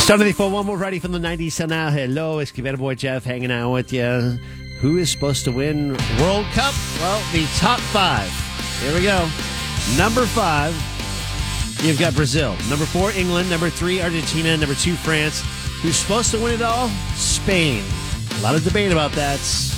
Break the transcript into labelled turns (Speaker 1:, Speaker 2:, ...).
Speaker 1: Start of the phone one more ready from the 90s. So now, hello, it's Kevin Boy Jeff hanging out with you. Who is supposed to win World Cup? Well, the top five. Here we go. Number 5, you've got Brazil. Number 4, England. Number 3, Argentina. Number 2, France. Who's supposed to win it all? Spain. A lot of debate about that.